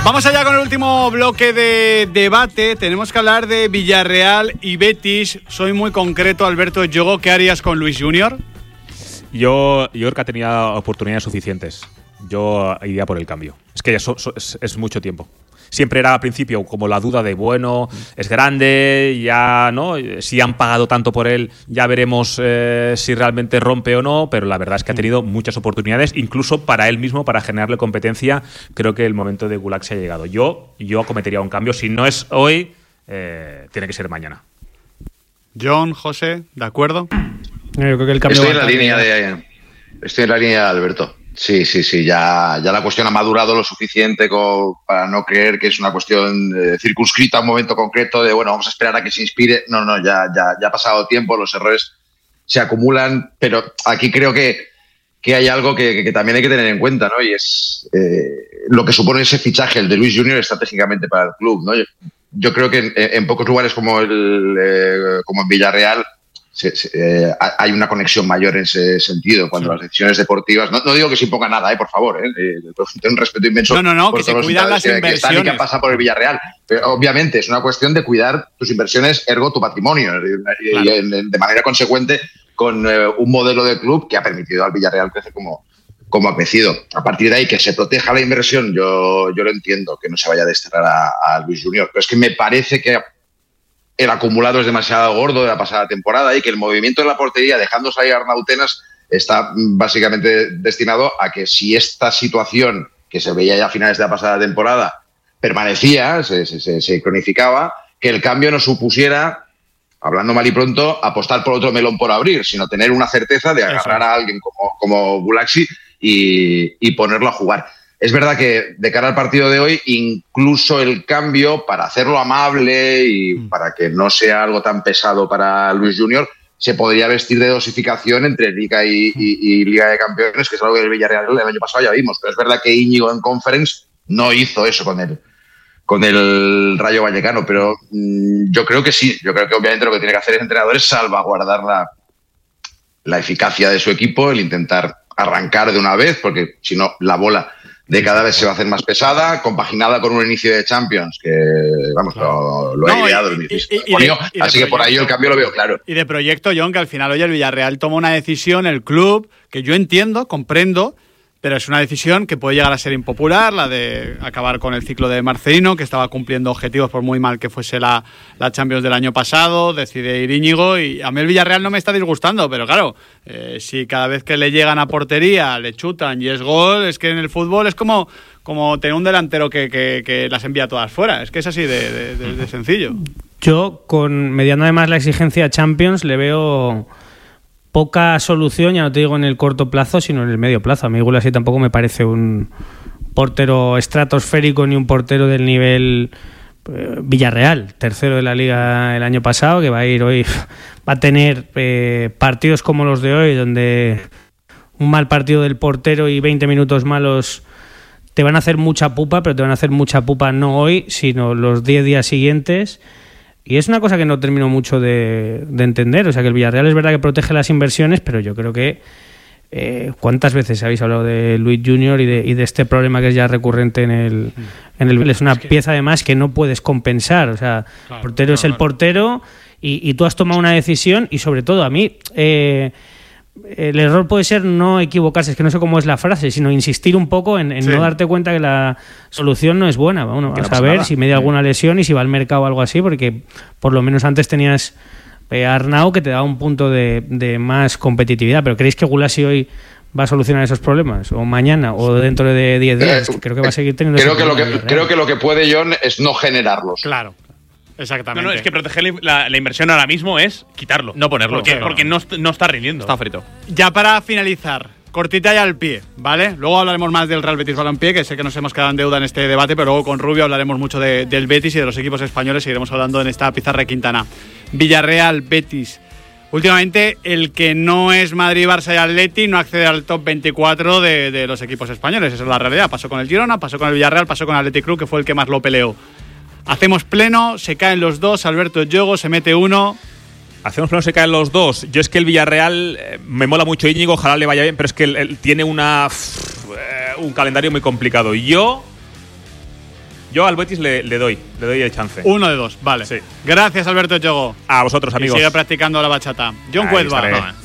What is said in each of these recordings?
Vamos allá con el último bloque de debate. Tenemos que hablar de Villarreal y Betis. Soy muy concreto, Alberto Yogo. ¿Qué harías con Luis Junior? Yo creo que tenía oportunidades suficientes. Yo iría por el cambio. Es que ya es mucho tiempo. Siempre era al principio como la duda de, bueno, es grande, ya no, si han pagado tanto por él, ya veremos si realmente rompe o no, pero la verdad es que ha tenido muchas oportunidades, incluso para él mismo, para generarle competencia. Creo que el momento de Gulak se ha llegado. Yo acometería un cambio, si no es hoy, tiene que ser mañana. John, José, ¿de acuerdo? Yo creo que el cambio Estoy en la línea de Alberto. Sí, ya la cuestión ha madurado lo suficiente para no creer que es una cuestión circunscrita a un momento concreto de, bueno, vamos a esperar a que se inspire. No, ya ha pasado tiempo, los errores se acumulan, pero aquí creo que hay algo que también hay que tener en cuenta, ¿no? Y es lo que supone ese fichaje, el de Luis Junior, estratégicamente para el club, ¿no? Yo creo que en pocos lugares como en Villarreal hay una conexión mayor en ese sentido cuando las decisiones deportivas, no digo que se imponga nada, por favor, tengo un respeto inmenso no, por que todos se cuidan las inversiones que pasa por el Villarreal, pero obviamente es una cuestión de cuidar tus inversiones, ergo tu patrimonio, y de manera consecuente con un modelo de club que ha permitido al Villarreal crecer como ha crecido. A partir de ahí, que se proteja la inversión, yo lo entiendo, que no se vaya a desterrar a Luis Junior, pero es que me parece que el acumulado es demasiado gordo de la pasada temporada y que el movimiento de la portería, dejando salir a Arnautenas, está básicamente destinado a que si esta situación que se veía ya a finales de la pasada temporada permanecía, se cronificaba, que el cambio no supusiera, hablando mal y pronto, apostar por otro melón por abrir, sino tener una certeza de agarrar a alguien como Gulaxi y ponerlo a jugar. Es verdad que de cara al partido de hoy, incluso el cambio, para hacerlo amable y para que no sea algo tan pesado para Luis Junior, se podría vestir de dosificación entre Liga y Liga de Campeones, que es algo que el Villarreal el año pasado ya vimos. Pero es verdad que Íñigo en Conference no hizo eso con el Rayo Vallecano, pero yo creo que sí. Yo creo que obviamente lo que tiene que hacer el entrenador es salvaguardar la eficacia de su equipo, el intentar arrancar de una vez, porque si no, la bola de cada vez se va a hacer más pesada, compaginada con un inicio de Champions que, vamos, lo ha ideado el mismo. Así que por ahí el cambio lo veo claro. Y de proyecto, John, que al final hoy el Villarreal toma una decisión, el club, que yo entiendo, comprendo, pero es una decisión que puede llegar a ser impopular, la de acabar con el ciclo de Marcelino, que estaba cumpliendo objetivos por muy mal que fuese la Champions del año pasado, decide ir Íñigo, y a mí el Villarreal no me está disgustando, pero claro, si cada vez que le llegan a portería le chutan y es gol, es que en el fútbol es como tener un delantero que las envía todas fuera, es que es así de sencillo. Yo, mediando además la exigencia Champions, le veo poca solución, ya no te digo en el corto plazo, sino en el medio plazo. A mí Gulasi tampoco me parece un portero estratosférico ni un portero del nivel Villarreal, tercero de la Liga el año pasado, que va a ir hoy, va a tener partidos como los de hoy, donde un mal partido del portero y 20 minutos malos te van a hacer mucha pupa, pero te van a hacer mucha pupa no hoy, sino los 10 días siguientes. Y es una cosa que no termino mucho de entender. O sea, que el Villarreal es verdad que protege las inversiones, pero yo creo que ¿cuántas veces habéis hablado de Luis Junior y de este problema que es ya recurrente en el es una pieza además que no puedes compensar. O sea, el portero es el portero y tú has tomado una decisión y sobre todo a mí el error puede ser no equivocarse, es que no sé cómo es la frase, sino insistir un poco en no darte cuenta que la solución no es buena. Bueno, a saber si me dio alguna lesión y si va al mercado o algo así, porque por lo menos antes tenías a Arnau que te daba un punto de más competitividad. ¿Pero creéis que Gulasi hoy va a solucionar esos problemas? ¿O mañana? ¿O dentro de 10 días? Creo que va a seguir teniendo creo que lo que puede, John, es no generarlos. Claro. Exactamente. No, es que proteger la inversión ahora mismo es quitarlo. No ponerlo. Porque no está rindiendo. Está frito. Ya para finalizar, cortita y al pie, ¿vale? Luego hablaremos más del Real Betis Balompié, que sé que nos hemos quedado en deuda en este debate, pero luego con Rubio hablaremos mucho del Betis y de los equipos españoles. Seguiremos hablando en esta pizarra Quintana. Villarreal, Betis. Últimamente, el que no es Madrid, Barça y Atleti no accede al top 24 de los equipos españoles. Esa es la realidad. Pasó con el Girona, pasó con el Villarreal, pasó con el Athletic Club, que fue el que más lo peleó. Hacemos pleno, se caen los dos, Alberto Yogo, se mete uno. Hacemos pleno, se caen los dos. Yo es que el Villarreal me mola mucho Íñigo, ojalá le vaya bien, pero es que él tiene un calendario muy complicado. Yo Yo al Betis le doy el chance. 1 de 2, vale. Sí. Gracias, Alberto Yogo. A vosotros, amigos. Y sigue practicando la bachata. John Ahí Cuedva. estaré.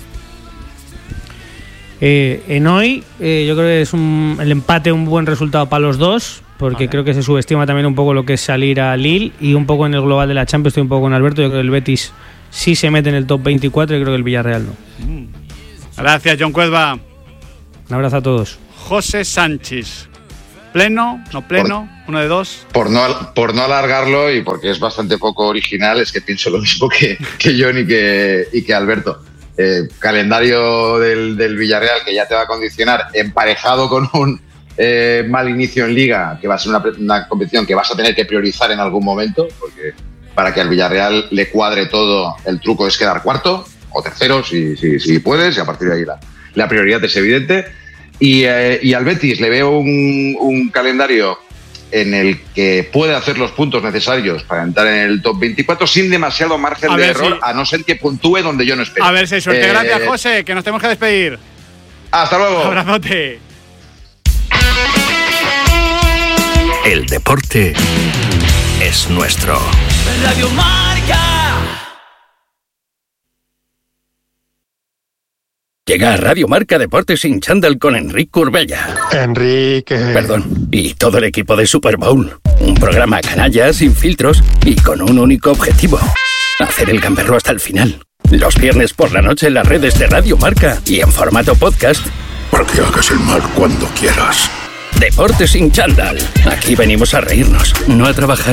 En hoy, yo creo que es el empate un buen resultado para los dos, porque creo que se subestima también un poco lo que es salir a Lille, y un poco en el global de la Champions estoy un poco con Alberto. Yo creo que el Betis sí se mete en el top 24 y creo que el Villarreal no. Gracias, John Cuedva. Un abrazo a todos. José Sánchez. ¿Pleno? ¿No pleno? 1 de 2. Por no alargarlo y porque es bastante poco original, es que pienso lo mismo que John y que Alberto. Calendario del Villarreal que ya te va a condicionar, emparejado con un mal inicio en Liga, que va a ser una competición que vas a tener que priorizar en algún momento, porque para que al Villarreal le cuadre todo, el truco es quedar cuarto o tercero, si puedes, y a partir de ahí la prioridad es evidente. Y al Betis le veo un calendario en el que puede hacer los puntos necesarios para entrar en el top 24 sin demasiado margen de error, a no ser que puntúe donde yo no espero. A ver si hay suerte. Gracias, José, que nos tenemos que despedir. Hasta luego. Abrazote. El deporte es nuestro. Radio Marca. Llega a Radio Marca Deportes sin chándal con Enrique Curbella. Perdón. Y todo el equipo de Super Bowl. Un programa canalla, sin filtros y con un único objetivo: hacer el gamberro hasta el final. Los viernes por la noche en las redes de Radio Marca y en formato podcast. Para que hagas el mal cuando quieras. Deportes sin chándal. Aquí venimos a reírnos, no a trabajar.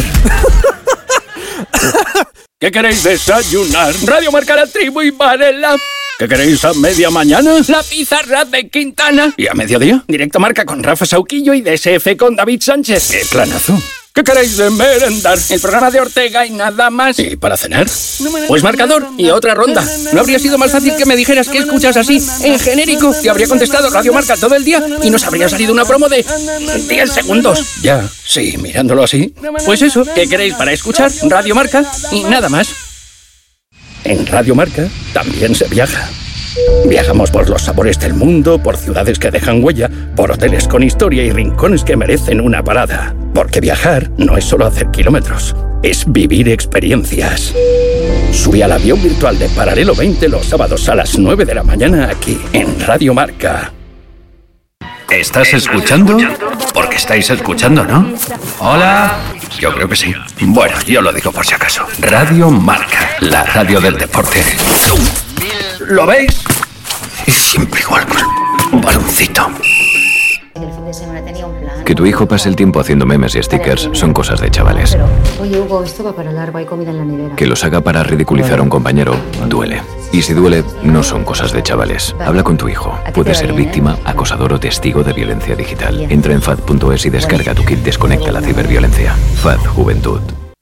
¿Qué queréis desayunar? Radio Marca, La Tribu y Varela. ¿Qué queréis a media mañana? La pizarra de Quintana. ¿Y a mediodía? Directo Marca con Rafa Sauquillo y DSF con David Sánchez. ¡Qué planazo! ¿Qué queréis de merendar? El programa de Ortega y nada más. ¿Y para cenar? Pues marcador y otra ronda. ¿No habría sido más fácil que me dijeras que escuchas así, en genérico? Te habría contestado Radio Marca todo el día y nos habría salido una promo de 10 segundos. Ya, sí, mirándolo así. Pues eso, ¿qué queréis para escuchar? Radio Marca y nada más. En Radio Marca también se viaja. Viajamos por los sabores del mundo, por ciudades que dejan huella, por hoteles con historia y rincones que merecen una parada. Porque viajar no es solo hacer kilómetros, es vivir experiencias. Sube al avión virtual de Paralelo 20 los sábados a las 9 de la mañana aquí, en Radio Marca. ¿Estás escuchando? Porque estáis escuchando, ¿no? Hola. Yo creo que sí. Bueno, yo lo digo por si acaso. Radio Marca, la radio del deporte. ¿Lo veis? Es siempre igual con un baloncito. El fin de semana tenía un plan. Que tu hijo pase el tiempo haciendo memes y stickers son cosas de chavales. Pero, oye, Hugo, esto va para largo, hay comida en la nevera. Que los haga para ridiculizar a un compañero duele. Y si duele, no son cosas de chavales. Habla con tu hijo. Puede ser víctima, acosador o testigo de violencia digital. Entra en FAD.es y descarga tu kit Desconecta la ciberviolencia. FAD Juventud.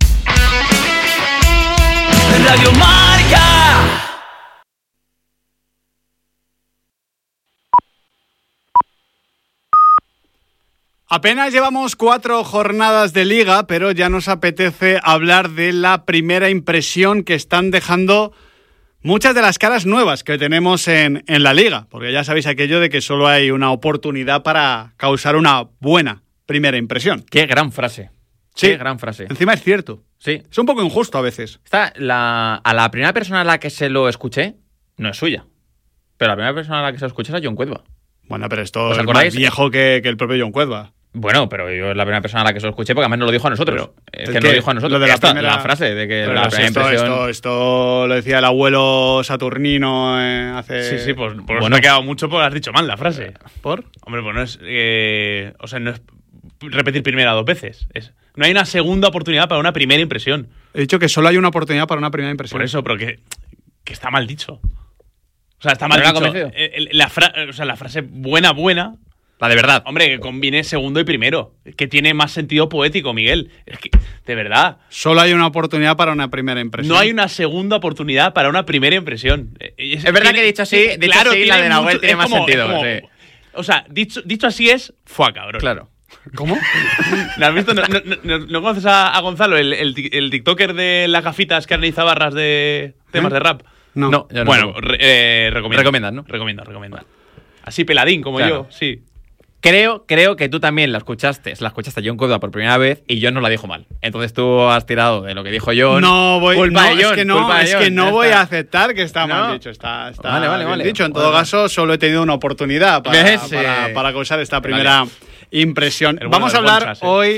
Radio Marca. Apenas llevamos 4 jornadas de Liga, pero ya nos apetece hablar de la primera impresión que están dejando muchas de las caras nuevas que tenemos en la Liga. Porque ya sabéis aquello de que solo hay una oportunidad para causar una buena primera impresión. Qué gran frase. Sí. Qué gran frase. Encima es cierto. Sí. Es un poco injusto a veces. A la primera persona a la que se lo escuché, no es suya. Pero la primera persona a la que se lo escuché es a John Cuedva. Bueno, pero esto ¿Os es acordáis? más viejo que el propio John Cuedva. Bueno, pero yo es la primera persona a la que se lo escuché porque además nos lo dijo a nosotros. Pero, es que nos lo dijo a nosotros. Lo de la, la frase de que pero la si primera impresión... esto lo decía el abuelo Saturnino hace... Sí, pues bueno, me ha quedado mucho porque has dicho mal la frase. ¿Por? Hombre, pues no es... no es repetir primera 2 veces. No hay una segunda oportunidad para una primera impresión. He dicho que solo hay una oportunidad para una primera impresión. Por eso, pero que está mal dicho. O sea, está mal dicho. La frase buena... La de verdad. Hombre, que combine segundo y primero. Que tiene más sentido poético, Miguel. Es que, de verdad. Solo hay una oportunidad para una primera impresión. No hay una segunda oportunidad para una primera impresión. Es verdad que dicho así, claro, la de Nahuel tiene más sentido. Sí. O sea, dicho así es... ¡Fua, cabrón! Claro. ¿Cómo? ¿No has visto? ¿No conoces a Gonzalo, el tiktoker de las gafitas que analiza barras de temas de rap? No. Bueno, recomiendo. Recomiendas, ¿no? Recomiendo. Así peladín como claro. yo, sí. Creo que tú también la escuchaste a John Córdoba por primera vez y John no la dijo mal. Entonces tú has tirado de lo que dijo John. No voy, culpa no, de John, es que no voy está. a aceptar que está mal No. dicho. Está Vale. bien dicho. En todo caso, solo he tenido una oportunidad para causar esta primera impresión. El bueno Vamos a del hablar Bonchas, hoy.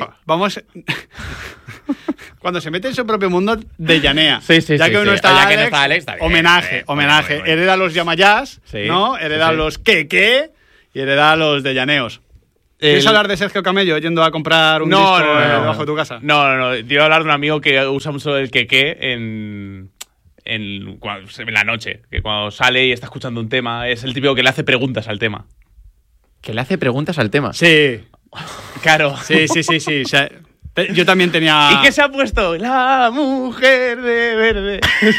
Cuando se mete en su propio mundo de llanea. Sí, ya que hoy no está Ya Alex, que no está Alex, está bien. homenaje. Bueno. Hereda los Yamayás, Sí, ¿no? Hereda sí. los que y hereda los de llaneos. ¿Quieres hablar de Sergio Camello yendo a comprar un disco debajo de tu casa? No. Te iba a hablar de un amigo que usa mucho el queque en la noche. Que cuando sale y está escuchando un tema, es el típico que le hace preguntas al tema. Que le hace preguntas al tema. Sí. Claro. Sí. O sea, yo también tenía... ¿Y qué se ha puesto? La mujer de verde.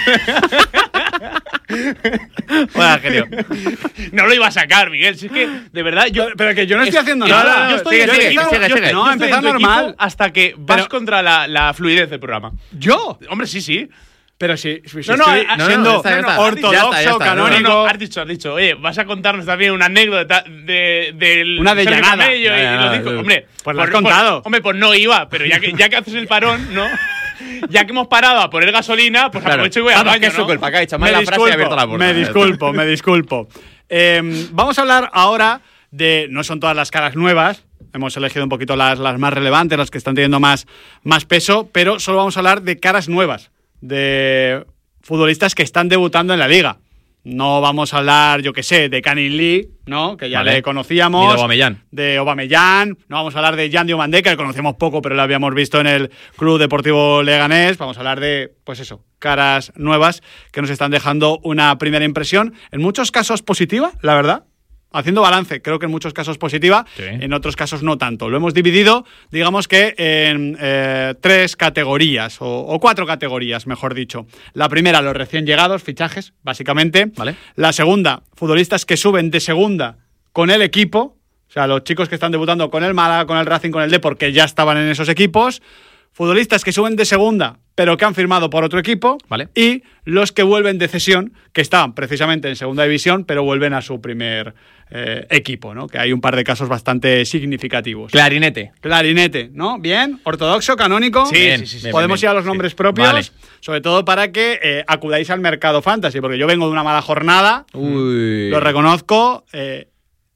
Bueno, genio. No lo iba a sacar, Miguel. Si es que, de verdad, Pero que yo no estoy haciendo nada. Yo estoy sigue. No, empezar normal. hasta que vas contra la fluidez del programa. ¿Yo? Hombre, sí. Pero si No, estoy no, siendo ya está. ortodoxo, Ya está. canónico... No, has dicho, oye, vas a contarnos también una anécdota del Una de Sergio llanada. Camello y Ya, lo dijo. Hombre, pues lo has contado. Hombre, pues no iba, pero ya que haces el parón, ¿no? Ya que hemos parado a poner gasolina, pues aprovecho y voy al Vamos, baño, que es su ¿no? culpa, que ha dicho mal la frase y ha abierto la puerta. Me disculpo. Vamos a hablar ahora de... No son todas las caras nuevas. Hemos elegido un poquito las más relevantes, las que están teniendo más peso, pero solo vamos a hablar de caras nuevas, de futbolistas que están debutando en la liga. No vamos a hablar, yo qué sé, de Canin Lee, ¿no? Que ya le conocíamos. De Aubameyang. No vamos a hablar de Jan Diomandé, que le conocemos poco, pero lo habíamos visto en el Club Deportivo Leganés. Vamos a hablar de, pues eso, caras nuevas que nos están dejando una primera impresión, en muchos casos positiva, la verdad. Haciendo balance, creo que en muchos casos positiva, en otros casos no tanto. Lo hemos dividido, digamos que en 3 categorías, o 4 categorías, mejor dicho. La primera, los recién llegados, fichajes, básicamente. Vale. La segunda, futbolistas que suben de segunda con el equipo, o sea, los chicos que están debutando con el Málaga, con el Racing, con el Depor, que ya estaban en esos equipos. Futbolistas que suben de segunda, pero que han firmado por otro equipo. Vale. Y los que vuelven de cesión, que estaban precisamente en segunda división, pero vuelven a su primer equipo, ¿no? Que hay un par de casos bastante significativos. Clarinete, ¿no? Bien, ortodoxo, canónico. Sí. Podemos ir a los nombres propios, Vale. sobre todo para que acudáis al mercado fantasy, porque yo vengo de una mala jornada, lo reconozco, ¿me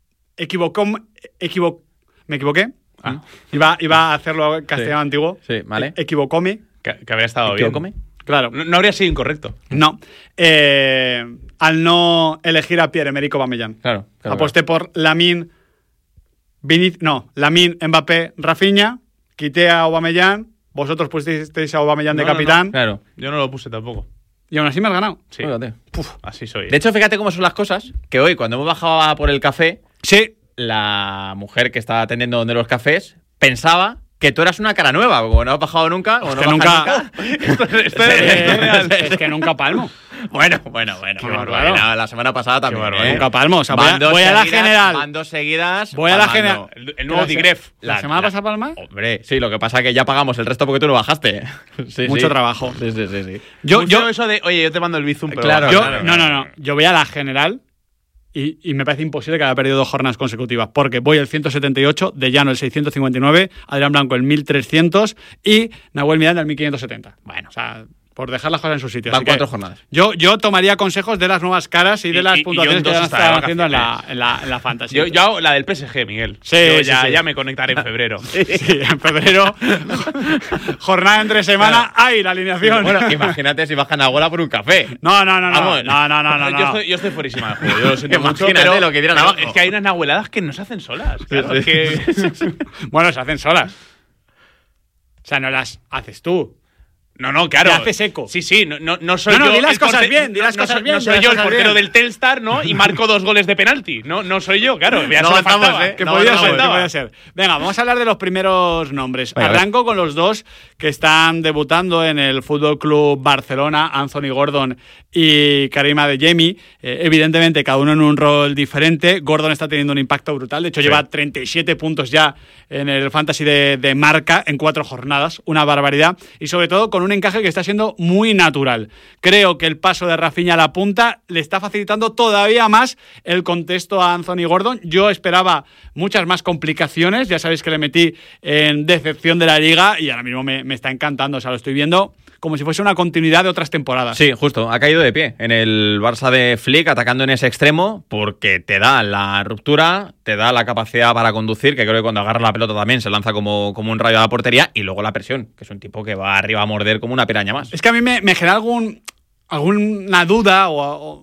equivoqué? Iba a hacerlo en castellano antiguo. Sí, vale. Equivocóme. Que habría estado bien. Claro. No habría sido incorrecto. No. Al no elegir a Pierre-Emerick Aubameyang. Claro. Aposté por Lamine Mbappé, Rafinha, quité a Aubameyang, vosotros pusisteis a Aubameyang de capitán. Claro. Yo no lo puse tampoco. Y aún así me has ganado. Sí. Fíjate. Así soy. De hecho, fíjate cómo son las cosas, que hoy, cuando hemos bajado a por el café, Sí. la mujer que estaba atendiendo donde los cafés pensaba que tú eras una cara nueva, como no has bajado nunca, como no que bajas Es que nunca palmo. Bueno. bárbaro. La semana pasada también. Nunca palmo. O sea, Van dos voy a la seguidas, general. Van 2 seguidas. Voy a la palmando. general. El nuevo Digref. ¿La semana pasada palma? Hombre, sí, lo que pasa es que ya pagamos el resto porque tú lo bajaste. Sí, Mucho trabajo. Sí. Yo eso de, oye, yo te mando el Bizum, pero Claro, baja. No. Yo voy a la general y me parece imposible que haya perdido 2 jornadas consecutivas, porque voy el 178, De Llano el 659, Adrián Blanco el 1300 y Nahuel Miranda el 1570. Bueno, o sea, por dejar las cosas en su sitio. Van Así que 4 jornadas. Yo tomaría consejos de las nuevas caras y de las y puntuaciones yo que en ya 2 están estaré de haciendo en vacaciones. la fantasy. Yo hago la del PSG, Miguel. Sí, Yo sí. ya me conectaré en febrero. Sí, en febrero, jornada entre semana, ¡ay, la alineación! Bueno, imagínate si bajan a Gola por un café. No. Vamos. No. Yo estoy fuerísima de juego. Yo lo siento mucho, Imagínate pero lo que dieran abajo. es que hay unas nahueladas que no se hacen solas. Claro, es que... Bueno, se hacen solas. O sea, no las haces tú. No, claro. Te haces eco. Sí, no soy No, yo. di las el cosas porte- bien, di las no cosas soy- bien, No di soy las yo el cosas portero bien. del Telstar, ¿no? Y marco 2 goles de penalti. No soy yo, claro. Ya No solo avanzamos, faltaba. Que No, podía no, ser, no. que podía ser. Venga, vamos a hablar de los primeros nombres. Venga, Arranco con los 2 que están debutando en el Fútbol Club Barcelona, Anthony Gordon y Karim Adeyemi. Evidentemente, cada uno en un rol diferente. Gordon está teniendo un impacto brutal. De hecho, lleva 37 puntos ya en el Fantasy de Marca en 4 jornadas. Una barbaridad. Y sobre todo con un un encaje que está siendo muy natural. Creo que el paso de Rafinha a la punta le está facilitando todavía más el contexto a Anthony Gordon. Yo esperaba muchas más complicaciones, ya sabéis que le metí en decepción de la Liga y ahora mismo me está encantando, o sea, lo estoy viendo como si fuese una continuidad de otras temporadas. Sí, justo, ha caído de pie en el Barça de Flick, atacando en ese extremo, porque te da la ruptura, te da la capacidad para conducir, que creo que cuando agarra la pelota también se lanza como un rayo a la portería, y luego la presión, que es un tipo que va arriba a morder como una piraña más. Es que a mí me genera alguna duda o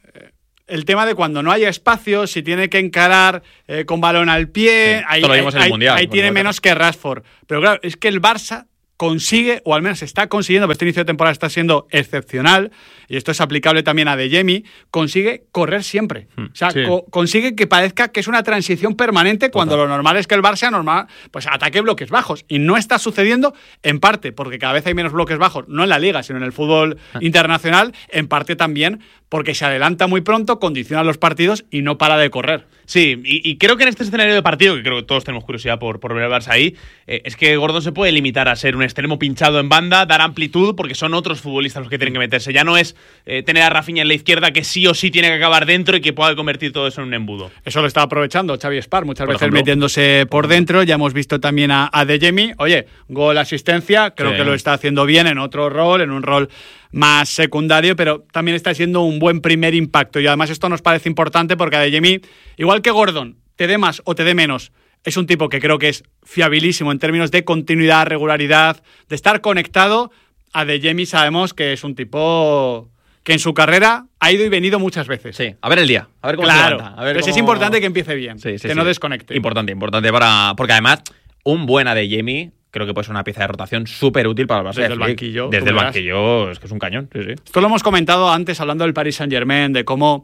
el tema de cuando no haya espacio, si tiene que encarar con balón al pie, sí, lo vimos en el Mundial, ahí tiene menos que Rashford. Pero claro, es que el Barça consigue, o al menos está consiguiendo, pero este inicio de temporada está siendo excepcional, y esto es aplicable también a Adeyemi, consigue correr siempre. O sea, sí, consigue que parezca que es una transición permanente, cuando lo normal es que el Barça pues ataque bloques bajos. Y no está sucediendo, en parte porque cada vez hay menos bloques bajos, no en la Liga, sino en el fútbol internacional, en parte también porque se adelanta muy pronto, condiciona los partidos y no para de correr. Sí, y creo que en este escenario de partido, que creo que todos tenemos curiosidad por ver el Barça ahí, es que Gordon se puede limitar a ser un extremo pinchado en banda, dar amplitud, porque son otros futbolistas los que tienen que meterse. Ya no es tener a Rafinha en la izquierda, que sí o sí tiene que acabar dentro y que pueda convertir todo eso en un embudo. Eso lo está aprovechando Xavi Espar, muchas veces metiéndose por dentro. Ya hemos visto también a Adeyemi. Oye, gol, asistencia, creo que lo está haciendo bien en otro rol, en un rol más secundario, pero también está siendo un buen primer impacto. Y además esto nos parece importante porque Adeyemi, igual que Gordon, te dé más o te dé menos, es un tipo que creo que es fiabilísimo en términos de continuidad, regularidad, de estar conectado. Adeyemi sabemos que es un tipo que en su carrera ha ido y venido muchas veces. Sí, a ver el día, a ver cómo se levanta. A ver pero cómo... es importante que empiece bien, que no desconecte. Importante porque además un buen Adeyemi creo que puede ser una pieza de rotación súper útil para el Barça. Desde el banquillo. Desde el banquillo, es que es un cañón. Sí, sí. Esto lo hemos comentado antes hablando del Paris Saint-Germain, de cómo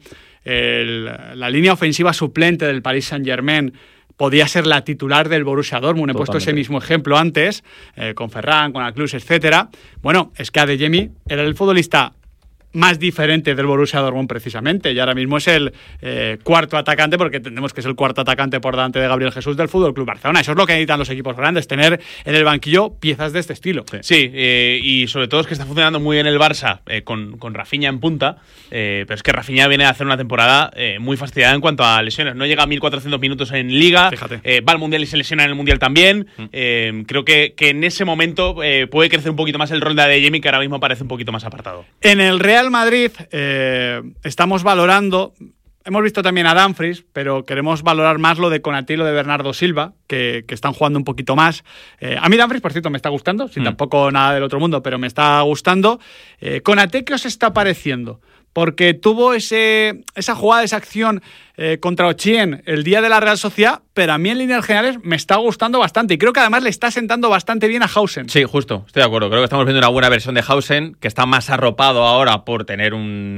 la línea ofensiva suplente del Paris Saint-Germain podía ser la titular del Borussia Dortmund. He puesto ese mismo ejemplo antes, con Ferran, con Aklus, etcétera. Bueno, es que Adeyemi era el futbolista más diferente del Borussia Dortmund precisamente, y ahora mismo es el cuarto atacante, porque entendemos que es el cuarto atacante por delante de Gabriel Jesús del Fútbol Club Barcelona. Eso es lo que necesitan los equipos grandes, tener en el banquillo piezas de este estilo. Sí, y sobre todo es que está funcionando muy bien el Barça con Rafinha en punta, pero es que Rafinha viene a hacer una temporada muy fastidiada en cuanto a lesiones. No llega a 1.400 minutos en Liga, va al Mundial y se lesiona en el Mundial también. Creo que en ese momento puede crecer un poquito más el rol de Adeyemi, que ahora mismo parece un poquito más apartado. En el Real Madrid estamos valorando, hemos visto también a Dumfries, pero queremos valorar más lo de Konaté y lo de Bernardo Silva, que están jugando un poquito más. A mí Dumfries, por cierto, me está gustando, sin tampoco nada del otro mundo, pero me está gustando. Konaté, ¿qué os está pareciendo? Porque tuvo esa jugada, esa acción contra Ochien el día de la Real Sociedad, pero a mí en líneas generales me está gustando bastante y creo que además le está sentando bastante bien a Hausen. Sí, justo, estoy de acuerdo. Creo que estamos viendo una buena versión de Hausen, que está más arropado ahora por tener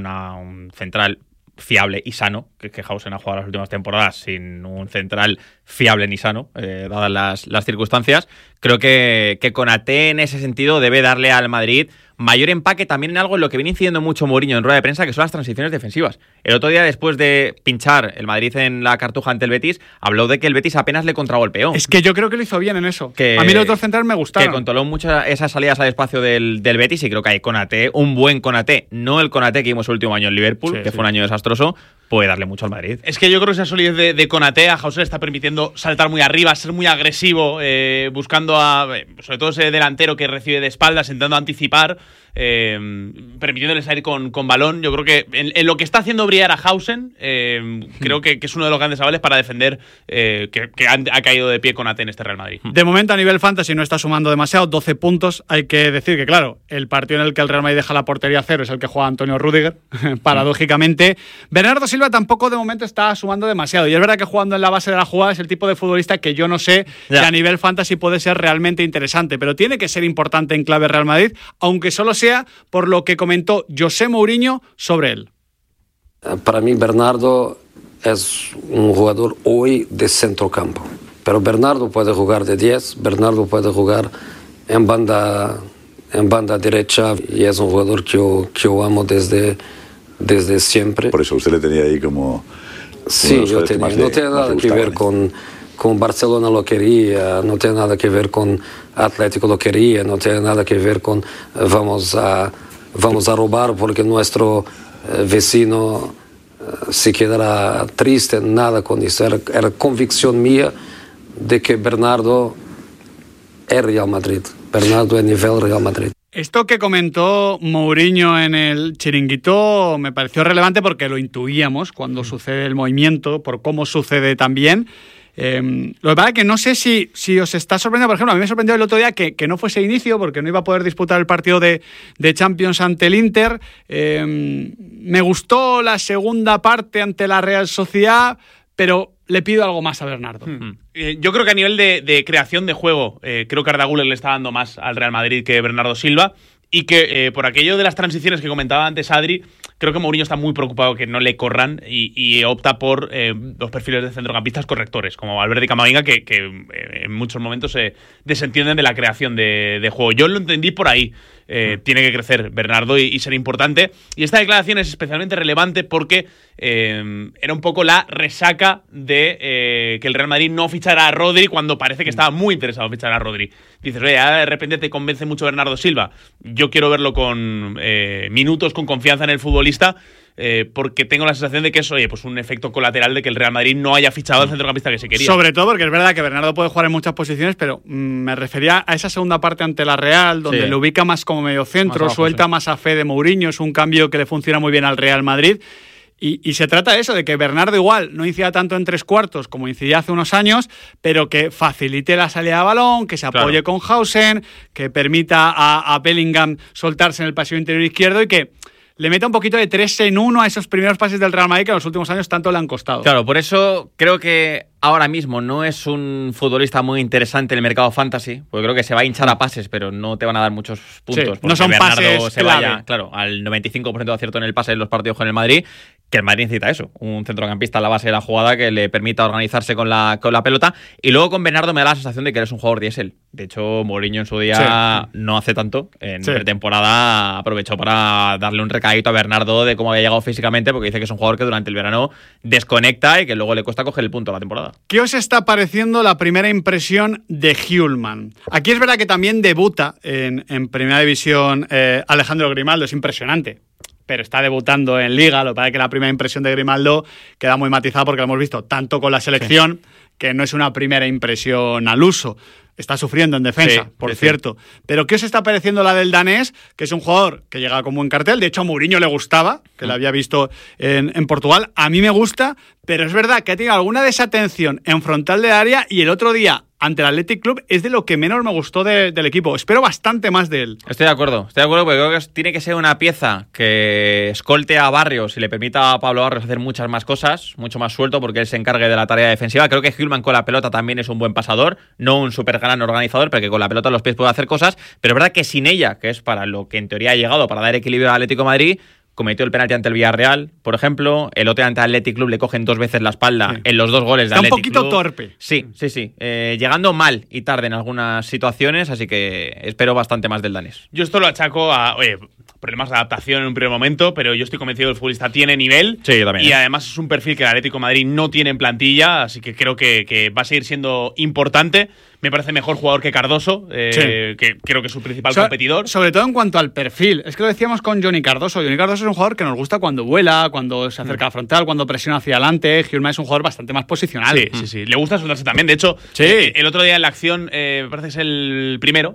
un central fiable y sano, que Hausen ha jugado las últimas temporadas sin un central fiable ni sano, dadas las circunstancias. Creo que Konaté en ese sentido debe darle al Madrid mayor empaque también en algo en lo que viene incidiendo mucho Mourinho en rueda de prensa, que son las transiciones defensivas. El otro día, después de pinchar el Madrid en la Cartuja ante el Betis, habló de que el Betis apenas le contragolpeó. Es que yo creo que lo hizo bien en eso. A mí los otros centrales me gustaron. Que controló mucho esas salidas al espacio del Betis, y creo que hay Konaté, un buen Konaté, no el Konaté que vimos el último año en Liverpool, que fue un año desastroso, puede darle mucho al Madrid. Es que yo creo que esa solidez de Konaté a Hausen le está permitiendo saltar muy arriba, ser muy agresivo, buscando sobre todo ese delantero que recibe de espaldas, intentando anticipar, permitiéndole salir con balón. Yo creo que en lo que está haciendo brillar a Hausen, creo que es uno de los grandes avales para defender que ha caído de pie Konaté en este Real Madrid. De momento a nivel fantasy no está sumando demasiado, 12 puntos. Hay que decir que claro, el partido en el que el Real Madrid deja la portería a cero es el que juega Antonio Rüdiger, paradójicamente. Bernardo Silva tampoco de momento está sumando demasiado, y es verdad que jugando en la base de la jugada es el tipo de futbolista que yo no sé si a nivel fantasy puede ser realmente interesante, pero tiene que ser importante en clave Real Madrid, aunque solo sea por lo que comentó José Mourinho sobre él. Para mí Bernardo es un jugador hoy de centrocampo, pero Bernardo puede jugar de 10, Bernardo puede jugar en banda derecha, y es un jugador que yo amo desde siempre. Por eso usted le tenía ahí como... Sí, yo tenía, no tiene nada que ver con con Barcelona lo quería, no tiene nada que ver con Atlético lo quería, no tiene nada que ver con vamos a robar porque nuestro vecino se quedará triste, nada con eso. Era convicción mía de que Bernardo es Real Madrid, Bernardo es nivel Real Madrid. Esto que comentó Mourinho en el Chiringuito me pareció relevante porque lo intuíamos cuando sucede el movimiento, por cómo sucede también. Lo que pasa es que no sé si os está sorprendiendo. Por ejemplo, a mí me sorprendió el otro día que no fuese inicio porque no iba a poder disputar el partido de Champions ante el Inter. Me gustó la segunda parte ante la Real Sociedad, pero le pido algo más a Bernardo. Yo creo que a nivel de creación de juego, creo que Arda Güler le está dando más al Real Madrid que Bernardo Silva. Y que por aquello de las transiciones que comentaba antes Adri, creo que Mourinho está muy preocupado que no le corran y opta por los perfiles de centrocampistas correctores, como Valverde y Camavinga, que en muchos momentos se desentienden de la creación de juego. Yo lo entendí por ahí. Tiene que crecer Bernardo y ser importante. Y esta declaración es especialmente relevante porque era un poco la resaca de que el Real Madrid no fichara a Rodri cuando parece que estaba muy interesado en fichar a Rodri. Dices, oye, de repente te convence mucho Bernardo Silva. Yo quiero verlo con minutos, con confianza en el futbolista, porque tengo la sensación de que es, pues un efecto colateral de que el Real Madrid no haya fichado al centrocampista que se quería. Sobre todo porque es verdad que Bernardo puede jugar en muchas posiciones, pero me refería a esa segunda parte ante la Real, donde lo ubica más como mediocentro, más abajo, suelta más a fe de Mourinho. Es un cambio que le funciona muy bien al Real Madrid. Y se trata de eso, de que Bernardo igual no incida tanto en tres cuartos como incidía hace unos años, pero que facilite la salida de balón, que se apoye con Hausen, que permita a Bellingham soltarse en el pasillo interior izquierdo y que le meta un poquito de 3 en 1 a esos primeros pases del Real Madrid que en los últimos años tanto le han costado. Claro, por eso creo que ahora mismo no es un futbolista muy interesante en el mercado fantasy, porque creo que se va a hinchar a pases, pero no te van a dar muchos puntos. Sí, no son Bernardo pases se clave. vaya, claro, al 95% de acierto en el pase en los partidos con el Madrid, que el Madrid necesita eso, un centrocampista a la base de la jugada que le permita organizarse con la pelota. Y luego con Bernardo me da la sensación de que eres un jugador diésel. De hecho, Mourinho en su día no hace tanto, en pretemporada aprovechó para darle un recadito a Bernardo de cómo había llegado físicamente, porque dice que es un jugador que durante el verano desconecta y que luego le cuesta coger el punto a la temporada. ¿Qué os está pareciendo la primera impresión de Hjulmand? Aquí es verdad que también debuta en Primera División Alejandro Grimaldo, es impresionante, pero está debutando en Liga. Lo que pasa es que la primera impresión de Grimaldo queda muy matizada porque lo hemos visto tanto con la selección, que no es una primera impresión al uso. Está sufriendo en defensa, por cierto. Pero ¿qué os está pareciendo la del danés? Que es un jugador que llega con buen cartel. De hecho, a Mourinho le gustaba, que lo había visto en Portugal. A mí me gusta, pero es verdad que ha tenido alguna desatención en frontal de área y el otro día ante el Athletic Club es de lo que menos me gustó del equipo. Espero bastante más de él. Estoy de acuerdo porque creo que tiene que ser una pieza que escolte a Barrios y le permita a Pablo Barrios hacer muchas más cosas, mucho más suelto, porque él se encargue de la tarea defensiva. Creo que Hjulmand con la pelota también es un buen pasador, no un súper gran organizador, pero que con la pelota en los pies puede hacer cosas, pero es verdad que sin ella, que es para lo que en teoría ha llegado, para dar equilibrio al Atlético de Madrid, cometió el penalti ante el Villarreal, por ejemplo. El otro ante el Athletic Club le cogen 2 veces la espalda en los 2 goles de Athletic Club. Está un poquito torpe. Sí. Llegando mal y tarde en algunas situaciones, así que espero bastante más del danés. Yo esto lo achaco a problemas de adaptación en un primer momento, pero yo estoy convencido que el futbolista tiene nivel. Sí, yo también. Y además es un perfil que el Atlético de Madrid no tiene en plantilla, así que creo que va a seguir siendo importante. Me parece mejor jugador que Cardoso, que creo que es su principal competidor. Sobre todo en cuanto al perfil. Es que lo decíamos con Johnny Cardoso. Johnny Cardoso es un jugador que nos gusta cuando vuela, cuando se acerca a la frontal, cuando presiona hacia adelante. Hjulmand es un jugador bastante más posicional. Sí. Le gusta soltarse también. De hecho, el otro día en la acción, me parece que es el primero.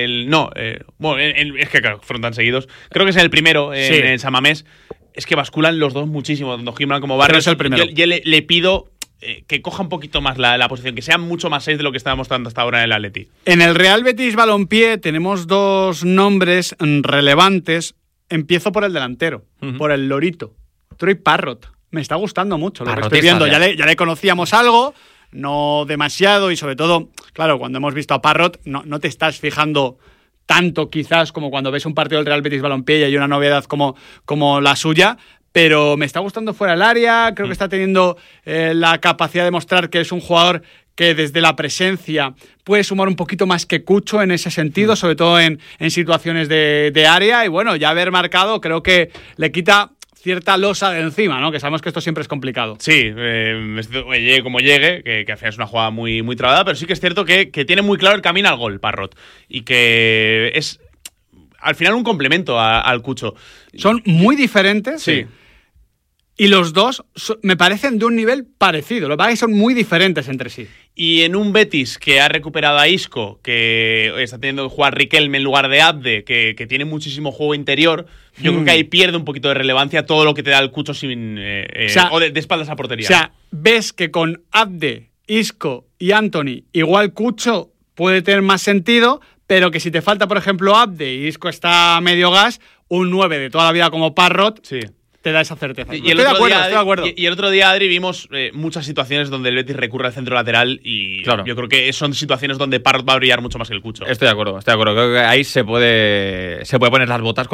Es que claro, frontan seguidos. Creo que es el primero en San Mamés. Es que basculan los dos muchísimo, tanto Hjulmand como Barrios. Es el primero. Yo le pido que coja un poquito más la posición, que sea mucho más 6 de lo que estaba mostrando hasta ahora en el Atleti. En el Real Betis Balompié tenemos 2 nombres relevantes. Empiezo por el delantero, por el Lorito, Troy Parrott. Me está gustando mucho lo que estoy viendo. Ya le conocíamos algo, no demasiado, y sobre todo, claro, cuando hemos visto a Parrott no te estás fijando tanto quizás como cuando ves un partido del Real Betis Balompié y hay una novedad como la suya. Pero me está gustando fuera del área, creo que está teniendo la capacidad de mostrar que es un jugador que desde la presencia puede sumar un poquito más que Cucho en ese sentido, sobre todo en situaciones de área. Y bueno, ya haber marcado creo que le quita cierta losa de encima, ¿no? Que sabemos que esto siempre es complicado. Sí, llegue como llegue, que al final es una jugada muy, muy trabada, pero sí que es cierto que tiene muy claro el camino al gol, Parrot. Y que es, al final, un complemento al Cucho. Son muy diferentes. Sí. Y los dos me parecen de un nivel parecido. Lo que pasa es que son muy diferentes entre sí. Y en un Betis que ha recuperado a Isco, que está teniendo que jugar Riquelme en lugar de Abde, que tiene muchísimo juego interior, yo creo que ahí pierde un poquito de relevancia todo lo que te da el Cucho sin, o de espaldas a portería. O sea, ves que con Abde, Isco y Anthony, igual Cucho puede tener más sentido, pero que si te falta, por ejemplo, Abde y Isco está a medio gas, un 9 de toda la vida como Parrot, sí, te da esa certeza. Estoy de acuerdo. Y el otro día, Adri, vimos muchas situaciones donde el Betis recurre al centro lateral y yo creo que son situaciones donde Parrot va a brillar mucho más que el Cucho. Estoy de acuerdo. Creo que ahí se puede poner las botas con